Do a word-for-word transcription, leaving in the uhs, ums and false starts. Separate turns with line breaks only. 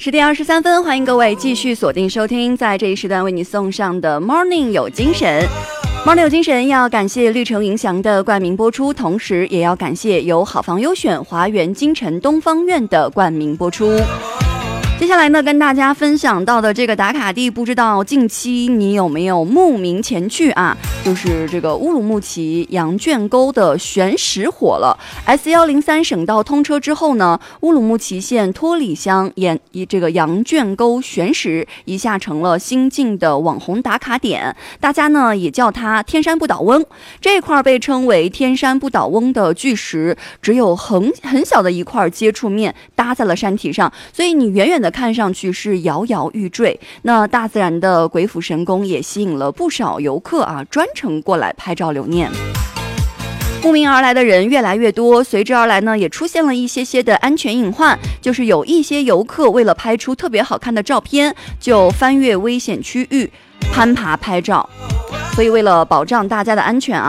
十点二十三分，欢迎各位继续锁定收听，在这一时段为你送上的 Morning 有精神。Morning 有精神要感谢绿城银翔的冠名播出，同时也要感谢由好房优选华园京城东方院的冠名播出。接下来呢，跟大家分享到的这个打卡地，不知道近期你有没有慕名前去啊？就是这个乌鲁木齐羊圈沟的玄石火了。S 一零三 省道通车之后呢，乌鲁木齐县托里乡沿这个羊圈沟玄石一下成了新晋的网红打卡点，大家呢也叫它天山不倒翁。这块被称为天山不倒翁的巨石，只有很很小的一块接触面搭在了山体上，所以你远远的看上去是摇摇欲坠。那大自然的鬼斧神工也吸引了不少游客啊，专程过来拍照留念。慕名而来的人越来越多，随之而来呢，也出现了一些些的安全隐患，就是有一些游客为了拍出特别好看的照片，就翻越危险区域攀爬拍照。所以为了保障大家的安全啊，